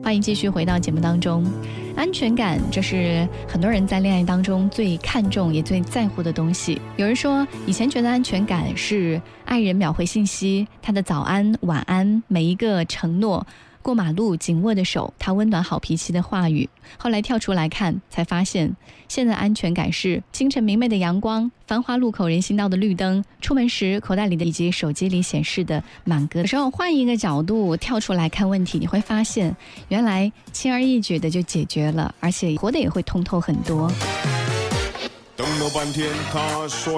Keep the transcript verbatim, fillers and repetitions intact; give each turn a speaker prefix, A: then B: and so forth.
A: 欢迎继续回到节目当中。安全感，这是很多人在恋爱当中最看重也最在乎的东西。有人说，以前觉得安全感是爱人秒回信息，他的早安晚安，每一个承诺，过马路紧握的手，他温暖好脾气的话语。后来跳出来看，才发现现在安全感是清晨明媚的阳光，繁华路口人行道的绿灯，出门时口袋里的以及手机里显示的满格。有时候换一个角度跳出来看问题，你会发现原来轻而易举的就解决了，而且活得也会通透很多。
B: 等了半天他说